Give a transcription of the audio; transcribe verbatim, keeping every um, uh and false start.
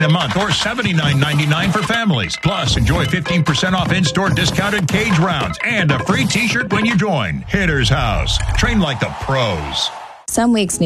a month or seventy-nine ninety-nine for families. Plus, enjoy fifteen percent off in-store discounted cage rounds and a free t-shirt when you join. Hitter's House. Train like the pros. Some weeks